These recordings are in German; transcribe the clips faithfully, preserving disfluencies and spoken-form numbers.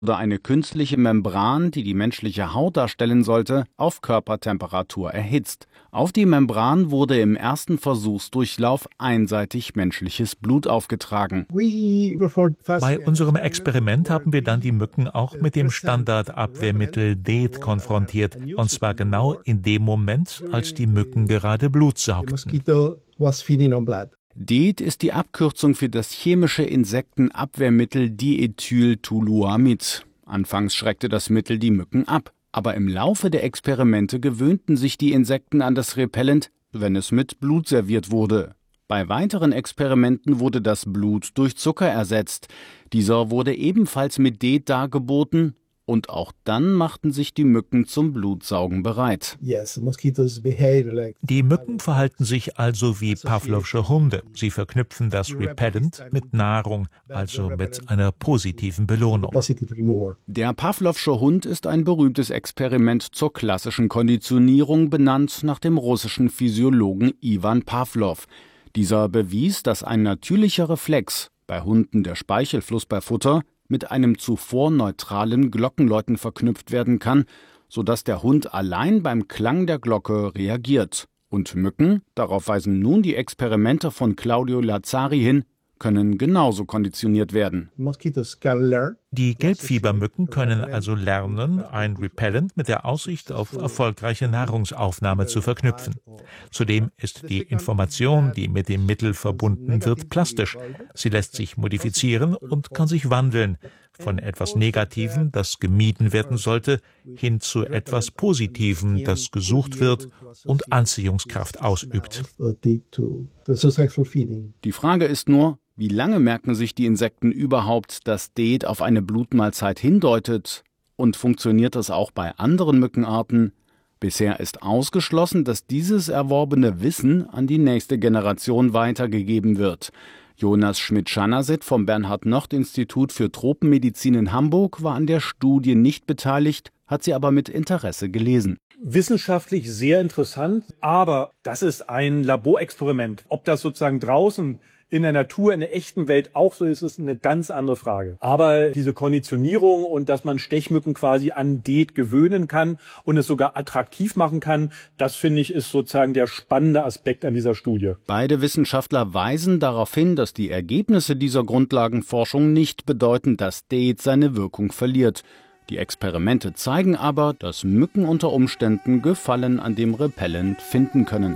oder eine künstliche Membran, die die menschliche Haut darstellen sollte, auf Körpertemperatur erhitzt. Auf die Membran wurde im ersten Versuchsdurchlauf einseitig menschliches Blut aufgetragen. Bei unserem Experiment haben wir dann die Mücken auch mit dem Standardabwehrmittel D E T konfrontiert, und zwar genau in dem Moment, als die Mücken gerade Blut saugten. D E T ist die Abkürzung für das chemische Insektenabwehrmittel Diethyltoluamid. Anfangs schreckte das Mittel die Mücken ab, aber im Laufe der Experimente gewöhnten sich die Insekten an das Repellent, wenn es mit Blut serviert wurde. Bei weiteren Experimenten wurde das Blut durch Zucker ersetzt. Dieser wurde ebenfalls mit D E T dargeboten. Und auch dann machten sich die Mücken zum Blutsaugen bereit. Die Mücken verhalten sich also wie Pawlowsche Hunde. Sie verknüpfen das Repellent mit Nahrung, also mit einer positiven Belohnung. Der Pawlowsche Hund ist ein berühmtes Experiment zur klassischen Konditionierung, benannt nach dem russischen Physiologen Iwan Pawlow. Dieser bewies, dass ein natürlicher Reflex, bei Hunden der Speichelfluss bei Futter, mit einem zuvor neutralen Glockenläuten verknüpft werden kann, sodass der Hund allein beim Klang der Glocke reagiert. Und Mücken, darauf weisen nun die Experimente von Claudio Lazzari hin, können genauso konditioniert werden. Die Gelbfiebermücken können also lernen, ein Repellent mit der Aussicht auf erfolgreiche Nahrungsaufnahme zu verknüpfen. Zudem ist die Information, die mit dem Mittel verbunden wird, plastisch. Sie lässt sich modifizieren und kann sich wandeln. Von etwas Negativem, das gemieden werden sollte, hin zu etwas Positivem, das gesucht wird und Anziehungskraft ausübt. Die Frage ist nur, wie lange merken sich die Insekten überhaupt, dass D E T auf eine Blutmahlzeit hindeutet? Und funktioniert das auch bei anderen Mückenarten? Bisher ist ausgeschlossen, dass dieses erworbene Wissen an die nächste Generation weitergegeben wird. Jonas Schmidt-Schanasit vom Bernhard-Nocht-Institut für Tropenmedizin in Hamburg war an der Studie nicht beteiligt, hat sie aber mit Interesse gelesen. Wissenschaftlich sehr interessant, aber das ist ein Laborexperiment. Ob das sozusagen draußen in der Natur, in der echten Welt auch so ist, ist eine ganz andere Frage. Aber diese Konditionierung und dass man Stechmücken quasi an D E T gewöhnen kann und es sogar attraktiv machen kann, das finde ich ist sozusagen der spannende Aspekt an dieser Studie. Beide Wissenschaftler weisen darauf hin, dass die Ergebnisse dieser Grundlagenforschung nicht bedeuten, dass D E T seine Wirkung verliert. Die Experimente zeigen aber, dass Mücken unter Umständen Gefallen an dem Repellent finden können.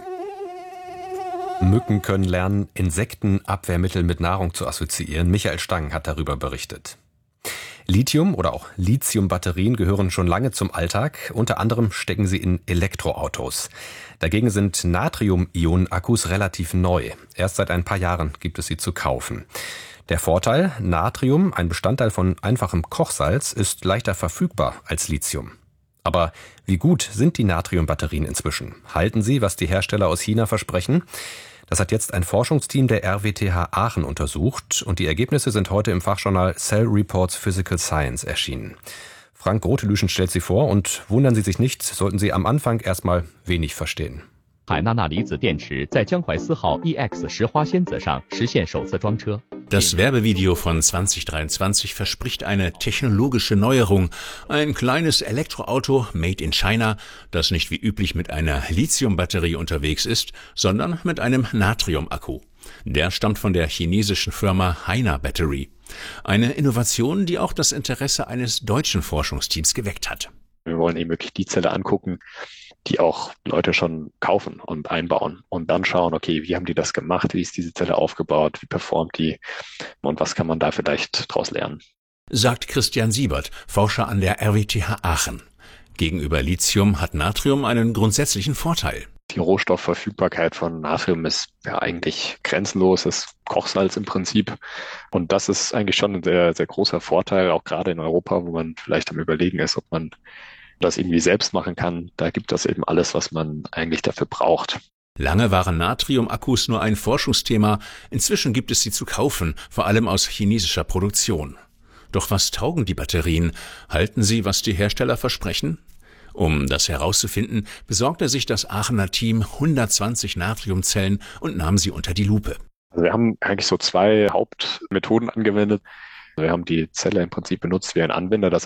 Mücken können lernen, Insektenabwehrmittel mit Nahrung zu assoziieren. Michael Stang hat darüber berichtet. Lithium- oder auch Lithium-Batterien gehören schon lange zum Alltag. Unter anderem stecken sie in Elektroautos. Dagegen sind Natrium-Ionen-Akkus relativ neu. Erst seit ein paar Jahren gibt es sie zu kaufen. Der Vorteil: Natrium, ein Bestandteil von einfachem Kochsalz, ist leichter verfügbar als Lithium. Aber wie gut sind die Natriumbatterien inzwischen? Halten sie, was die Hersteller aus China versprechen? Das hat jetzt ein Forschungsteam der R W T H Aachen untersucht und die Ergebnisse sind heute im Fachjournal Cell Reports Physical Science erschienen. Frank Grotelüschen stellt sie vor und wundern Sie sich nicht, sollten Sie am Anfang erstmal wenig verstehen. 海纳纳离子电池在江淮四号 E X 石花仙子上实现首次装车。 Das Werbevideo von zwanzig dreiundzwanzig verspricht eine technologische Neuerung. Ein kleines Elektroauto made in China, das nicht wie üblich mit einer Lithiumbatterie unterwegs ist, sondern mit einem Natriumakku. Der stammt von der chinesischen Firma Haina Battery. Eine Innovation, die auch das Interesse eines deutschen Forschungsteams geweckt hat. Wir wollen eben wirklich die Zelle angucken, die auch Leute schon kaufen und einbauen und dann schauen, okay, wie haben die das gemacht, wie ist diese Zelle aufgebaut, wie performt die und was kann man da vielleicht daraus lernen. Sagt Christian Siebert, Forscher an der R W T H Aachen. Gegenüber Lithium hat Natrium einen grundsätzlichen Vorteil. Die Rohstoffverfügbarkeit von Natrium ist ja eigentlich grenzenlos, das Kochsalz im Prinzip. Und das ist eigentlich schon ein sehr, sehr großer Vorteil, auch gerade in Europa, wo man vielleicht am Überlegen ist, ob man das irgendwie selbst machen kann. Da gibt es eben alles, was man eigentlich dafür braucht. Lange waren Natriumakkus nur ein Forschungsthema. Inzwischen gibt es sie zu kaufen, vor allem aus chinesischer Produktion. Doch was taugen die Batterien? Halten sie, was die Hersteller versprechen? Um das herauszufinden, besorgte sich das Aachener Team hundertzwanzig Natriumzellen und nahm sie unter die Lupe. Also wir haben eigentlich so zwei Hauptmethoden angewendet. Wir haben die Zelle im Prinzip benutzt wie ein Anwender. Das